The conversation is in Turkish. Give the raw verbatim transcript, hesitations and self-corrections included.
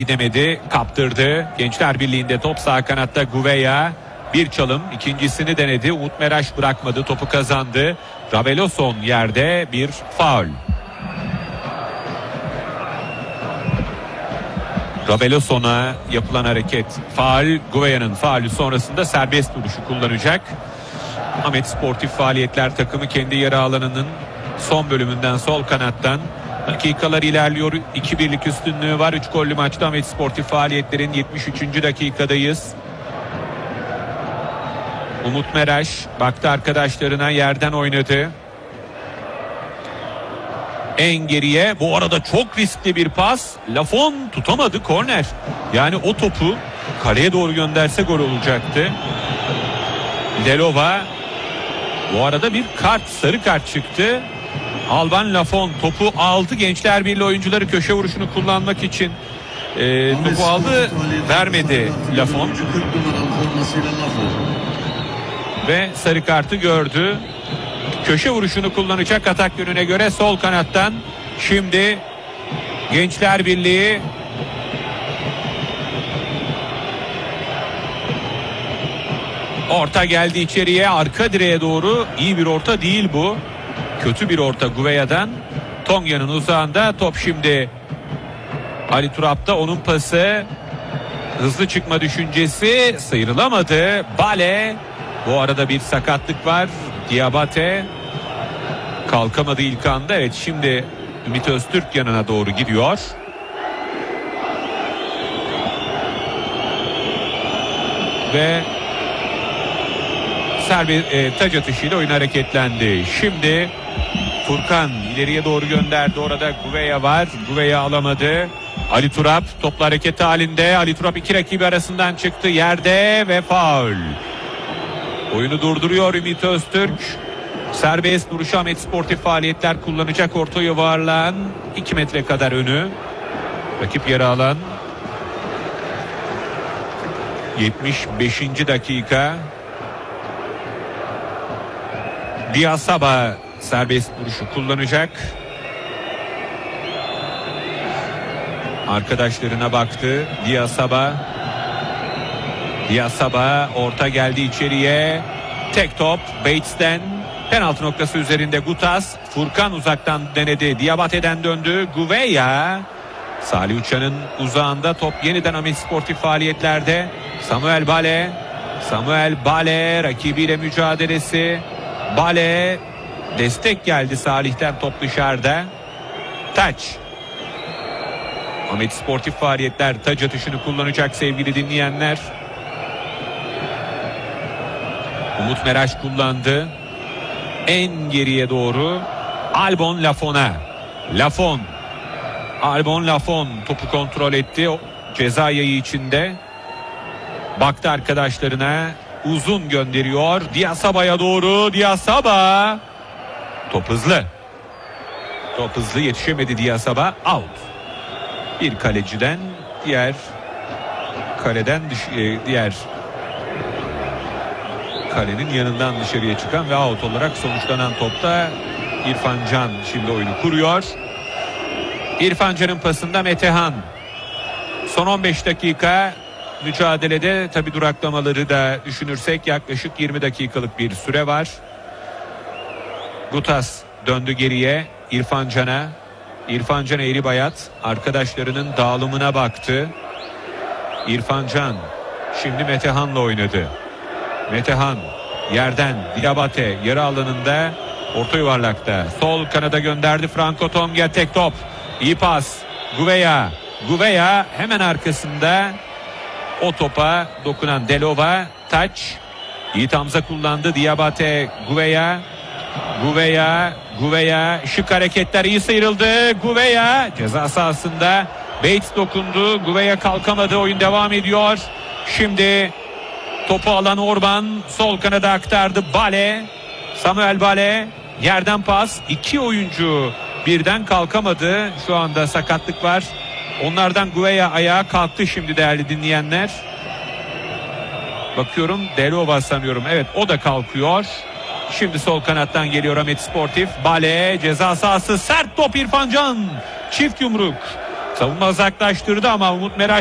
Gidemedi, kaptırdı. Gençler Birliği'nde top sağ kanatta Gouveia. Bir çalım, ikincisini denedi. Umut Meraş bırakmadı, topu kazandı. Raveloson yerde, bir faul. Raveloson'a yapılan hareket faul. Gouveia'nın faulü sonrasında serbest vuruşu kullanacak. Ahmet Sportif Faaliyetler takımı kendi yarı alanının son bölümünden sol kanattan. Dakikalar ilerliyor. iki birlik üstünlüğü var. üç gollü maçta Ahmet Sportif Faaliyetler'in yetmiş üçüncü dakikadayız. Umut Meraş baktı arkadaşlarına, yerden oynadı. En geriye, bu arada çok riskli bir pas. Lafon tutamadı, korner. Yani o topu kaleye doğru gönderse gol olacaktı. Delova, bu arada bir kart, sarı kart çıktı. Alban Lafon topu aldı. Gençler Birliği oyuncuları köşe vuruşunu kullanmak için e, topu aldı, vermedi Lafon. Ve sarı kartı gördü. Köşe vuruşunu kullanacak atak yönüne göre sol kanattan. Şimdi Gençler Birliği orta geldi içeriye, arka direğe doğru. İyi bir orta değil bu. Kötü bir orta Gouveia'dan. Tonya'nın uzağında top şimdi Ali Turap'ta, onun pası. Hızlı çıkma düşüncesi, sıyrılamadı. Bale, bu arada bir sakatlık var. Diabate kalkamadı ilk anda. Evet, şimdi Ümit Öztürk yanına doğru gidiyor. Ve serbest e, taç atışıyla oyun hareketlendi. Şimdi Furkan ileriye doğru gönderdi. Orada Gouveia var. Gouveia alamadı. Ali Turap topla hareket halinde. Ali Turap iki rakibi arasından çıktı. Yerde ve faul. Oyunu durduruyor Ümit Öztürk. Serbest vuruşu Ahmet Sportif Faaliyetler kullanacak orta yuvarlağın iki metre kadar önü. Rakip yarı alan. yetmiş beşinci dakika. Diasaba serbest vuruşu kullanacak. Arkadaşlarına baktı Diasaba. Diasaba orta geldi içeriye. Tek top Bates'ten. Penaltı noktası üzerinde Gutas. Furkan uzaktan denedi. Diabate'den döndü. Gouveia. Salih Uçan'ın uzağında top yeniden Ahmet Sportif Faaliyetlerde. Samuel Bale. Samuel Bale rakibiyle mücadelesi. Bale, destek geldi Salih'ten, top dışarıda. Taç. Ahmet Sportif Faaliyetler taç atışını kullanacak sevgili dinleyenler. Umut Meraş kullandı. En geriye doğru Albon Lafon'a. Lafon. Albon Lafon topu kontrol etti. O ceza yayı içinde. Baktı arkadaşlarına. Uzun gönderiyor. Diasaba'ya doğru. Diasaba. Top hızlı. Top hızlı, yetişemedi Diasaba. Out. Bir kaleciden diğer kaleden diğer kalenin yanından dışarıya çıkan ve out olarak sonuçlanan topta İrfan Can şimdi oyunu kuruyor. İrfan Can'ın pasında Metehan. Son on beş dakika mücadelede, tabi duraklamaları da düşünürsek yaklaşık yirmi dakikalık bir süre var. Gutas döndü geriye İrfan Can'a. İrfan Can eğri bayat arkadaşlarının dağılımına baktı. İrfan Can şimdi Metehan'la oynadı. Metehan yerden Diabate yarı alanında, orta yuvarlakta sol kanada gönderdi. Franco Tonga tek top. İyi pas. Gouveia. Gouveia hemen arkasında. O topa dokunan Delova. Taç. Yiğit Hamza kullandı. Diabate. Gouveia. Gouveia. Gouveia. Şık hareketler, iyi sıyrıldı. Gouveia ceza sahasında. Bates dokundu. Gouveia kalkamadı. Oyun devam ediyor. Şimdi topu alan Orban sol kanada aktardı. Bale. Samuel Bale. Yerden pas. İki oyuncu birden kalkamadı. Şu anda sakatlık var. Onlardan Gouveia ayağa kalktı şimdi değerli dinleyenler. Bakıyorum Delova sanıyorum. Evet, o da kalkıyor. Şimdi sol kanattan geliyor Ahmet Sportif. Bale ceza sahası, sert top İrfan Can. Çift yumruk. Savunma uzaklaştırdı ama Umut Meraş